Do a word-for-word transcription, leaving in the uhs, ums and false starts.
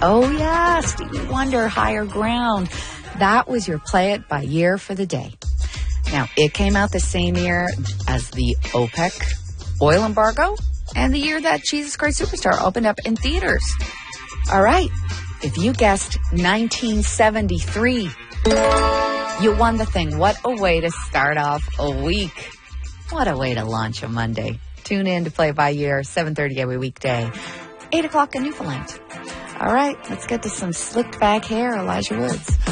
Oh, yeah, Stevie Wonder, Higher Ground. That was your Play It by Year for the day. Now, it came out the same year as the OPEC oil embargo and the year that Jesus Christ Superstar opened up in theaters. All right, if you guessed nineteen seventy-three, you won the thing. What a way to start off a week. What a way to launch a Monday. Tune in to Play It by Year, seven thirty every weekday, eight o'clock in Newfoundland. All right, let's get to some slicked back hair, Elijah Woods.